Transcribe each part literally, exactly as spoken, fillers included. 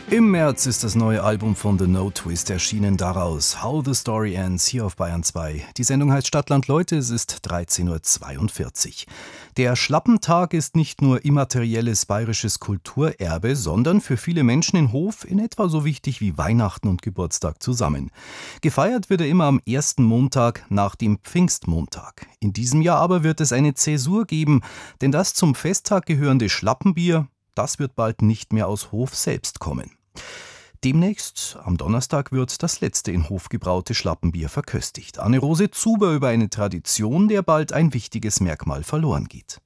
Im März ist das neue Album von The No Twist erschienen, daraus How the Story Ends hier auf Bayern zwei. Die Sendung heißt Stadtland Leute, es ist dreizehn Uhr zweiundvierzig. Der Schlappentag ist nicht nur immaterielles bayerisches Kulturerbe, sondern für viele Menschen in Hof in etwa so wichtig wie Weihnachten und Geburtstag zusammen. Gefeiert wird er immer am ersten Montag nach dem Pfingstmontag. In diesem Jahr aber wird es eine Zäsur geben, denn das zum Festtag gehörende Schlappenbier, das wird bald nicht mehr aus Hof selbst kommen. Demnächst, am Donnerstag, wird das letzte in Hof gebraute Schlappenbier verköstigt. Anne-Rose Zuber über eine Tradition, der bald ein wichtiges Merkmal verloren geht.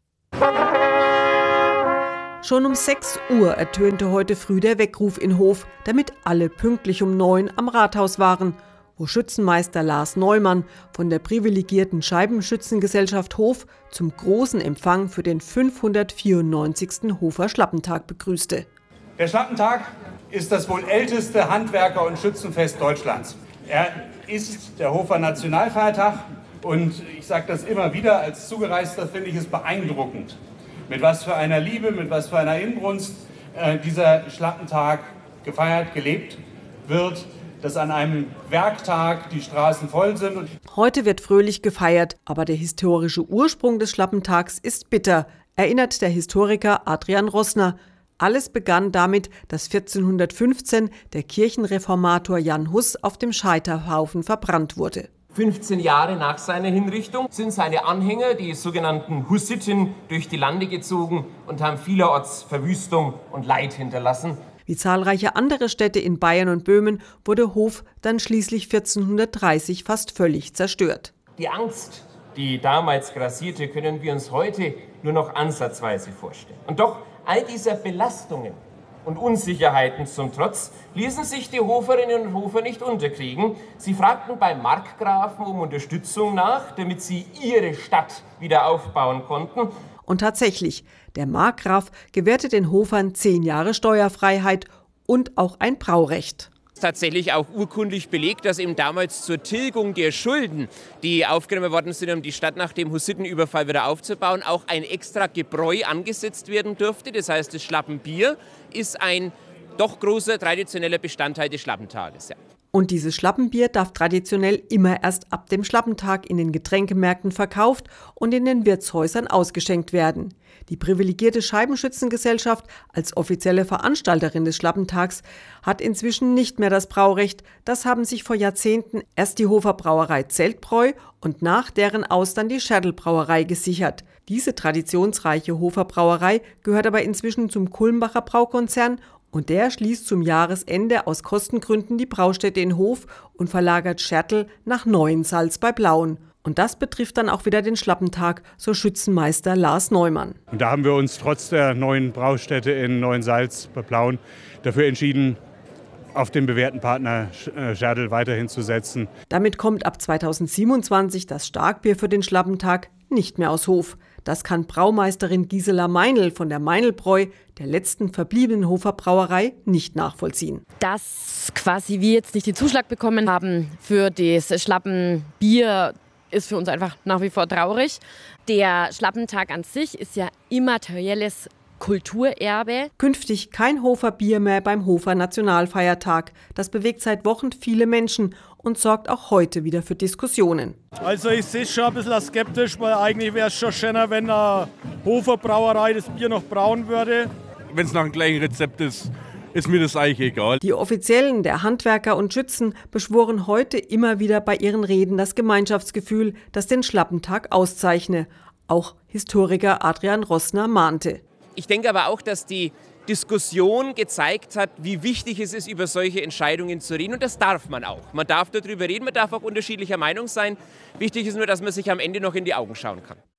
Schon um sechs Uhr ertönte heute früh der Weckruf in Hof, damit alle pünktlich um neun am Rathaus waren, wo Schützenmeister Lars Neumann von der privilegierten Scheibenschützengesellschaft Hof zum großen Empfang für den fünfhundertvierundneunzigsten Hofer Schlappentag begrüßte. Der Schlappentag ist das wohl älteste Handwerker- und Schützenfest Deutschlands. Er ist der Hofer Nationalfeiertag und ich sage das immer wieder, als Zugereister finde ich es beeindruckend, mit was für einer Liebe, mit was für einer Inbrunst äh, dieser Schlappentag gefeiert, gelebt wird, dass an einem Werktag die Straßen voll sind. Und Heute wird fröhlich gefeiert, aber der historische Ursprung des Schlappentags ist bitter, erinnert der Historiker Adrian Rossner. Alles begann damit, dass vierzehnhundertfünfzehn der Kirchenreformator Jan Hus auf dem Scheiterhaufen verbrannt wurde. fünfzehn Jahre nach seiner Hinrichtung sind seine Anhänger, die sogenannten Hussiten, durch die Lande gezogen und haben vielerorts Verwüstung und Leid hinterlassen. Wie zahlreiche andere Städte in Bayern und Böhmen wurde Hof dann schließlich vierzehnhundertdreißig fast völlig zerstört. Die Angst, die damals grassierte, können wir uns heute nur noch ansatzweise vorstellen. Und doch, all dieser Belastungen und Unsicherheiten zum Trotz, ließen sich die Hoferinnen und Hofer nicht unterkriegen. Sie fragten beim Markgrafen um Unterstützung nach, damit sie ihre Stadt wieder aufbauen konnten. Und tatsächlich, der Markgraf gewährte den Hofern zehn Jahre Steuerfreiheit und auch ein Braurecht. Tatsächlich auch urkundlich belegt, dass eben damals zur Tilgung der Schulden, die aufgenommen worden sind, um die Stadt nach dem Hussitenüberfall wieder aufzubauen, auch ein extra Gebräu angesetzt werden durfte. Das heißt, das Schlappenbier ist ein doch großer traditioneller Bestandteil des Schlappentages. Ja. Und dieses Schlappenbier darf traditionell immer erst ab dem Schlappentag in den Getränkemärkten verkauft und in den Wirtshäusern ausgeschenkt werden. Die privilegierte Scheibenschützengesellschaft als offizielle Veranstalterin des Schlappentags hat inzwischen nicht mehr das Braurecht. Das haben sich vor Jahrzehnten erst die Hofer Brauerei Zeltbräu und nach deren Aus dann die Schertl-Brauerei gesichert. Diese traditionsreiche Hofer Brauerei gehört aber inzwischen zum Kulmbacher Braukonzern und der schließt zum Jahresende aus Kostengründen die Braustätte in Hof und verlagert Schertl nach Neuensalz bei Plauen. Und das betrifft dann auch wieder den Schlappentag, so Schützenmeister Lars Neumann. Und da haben wir uns trotz der neuen Braustätte in Neuensalz bei Plauen dafür entschieden, auf den bewährten Partner Schertl weiterhin zu setzen. Damit kommt ab zweitausendsiebenundzwanzig das Starkbier für den Schlappentag nicht mehr aus Hof. Das kann Braumeisterin Gisela Meinl von der Meinl-Bräu, der letzten verbliebenen Hofer Brauerei, nicht nachvollziehen. Dass quasi wir jetzt nicht den Zuschlag bekommen haben für das Schlappenbier, ist für uns einfach nach wie vor traurig. Der Schlappentag an sich ist ja immaterielles Kulturerbe. Künftig kein Hofer Bier mehr beim Hofer Nationalfeiertag. Das bewegt seit Wochen viele Menschen und sorgt auch heute wieder für Diskussionen. Also ich sehe schon ein bisschen skeptisch, weil eigentlich wäre es schon schöner, wenn eine Hofer Brauerei das Bier noch brauen würde. Wenn es nach dem gleichen Rezept ist, ist mir das eigentlich egal. Die Offiziellen der Handwerker und Schützen beschworen heute immer wieder bei ihren Reden das Gemeinschaftsgefühl, das den Schlappentag auszeichne. Auch Historiker Adrian Rossner mahnte. Ich denke aber auch, dass die Diskussion gezeigt hat, wie wichtig es ist, über solche Entscheidungen zu reden. Und das darf man auch. Man darf darüber reden, man darf auch unterschiedlicher Meinung sein. Wichtig ist nur, dass man sich am Ende noch in die Augen schauen kann.